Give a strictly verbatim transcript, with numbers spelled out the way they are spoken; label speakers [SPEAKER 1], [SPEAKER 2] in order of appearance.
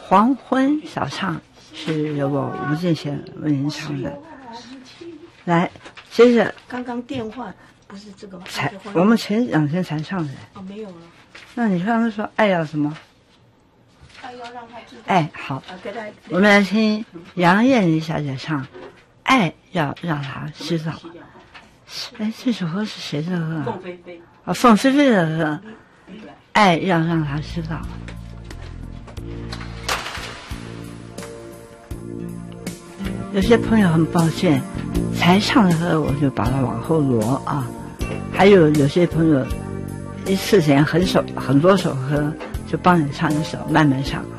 [SPEAKER 1] 黄昏小唱是由我吴建贤为您唱的。来，接着
[SPEAKER 2] 刚刚电话不是这个吗？
[SPEAKER 1] 才我们前两天才唱的。
[SPEAKER 2] 哦，没有了。
[SPEAKER 1] 那你刚刚说爱要什么？
[SPEAKER 2] 爱要让他知道。
[SPEAKER 1] 哎，好，
[SPEAKER 2] 啊，给他。
[SPEAKER 1] 我们来听杨燕妮小姐唱《爱要让他知道》。哎，这首歌是谁的歌啊？
[SPEAKER 2] 凤飞飞。
[SPEAKER 1] 啊，凤飞飞的歌，《爱要让他知道》。有些朋友很抱歉，才唱的歌我就把它往后挪啊。还有有些朋友一次前很首很多首歌，就帮你唱一首，慢慢唱。